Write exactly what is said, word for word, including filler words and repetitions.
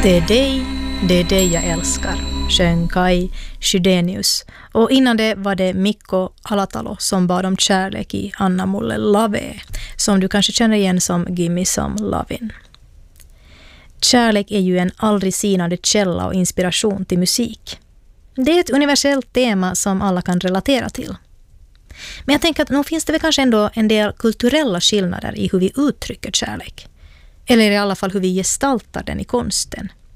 Det är dig, det är dig jag älskar, sjöng Kai Chydenius. Och innan det var det Mikko Alatalo som bad om kärlek i Anna Mulle Lave, som du kanske känner igen som Gimme Some Lovin'. Kärlek är ju en aldrig sinande källa och inspiration till musik. Det är ett universellt tema som alla kan relatera till. Men jag tänker att nog finns det väl kanske ändå en del kulturella skillnader i hur vi uttrycker kärlek. Eller i alla fall hur vi gestaltar den i konsten.